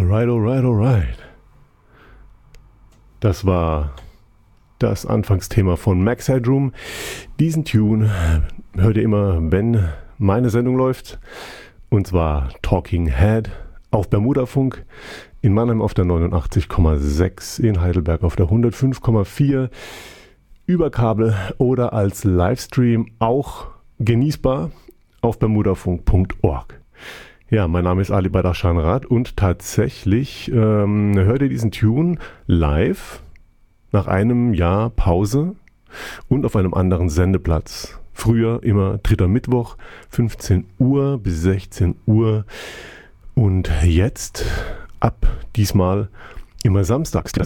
Alright. Das war das Anfangsthema von Max Headroom. Diesen Tune hört ihr immer, wenn meine Sendung läuft. Und zwar Talking Head auf Bermudafunk, in Mannheim auf der 89,6, in Heidelberg auf der 105,4, über Kabel oder als Livestream auch genießbar auf bermudafunk.org. Ja, mein Name ist Ali Badachan Rath und tatsächlich hört ihr diesen Tune live nach einem Jahr Pause und auf einem anderen Sendeplatz. Früher immer dritter Mittwoch, 15 Uhr bis 16 Uhr und jetzt ab diesmal immer samstags.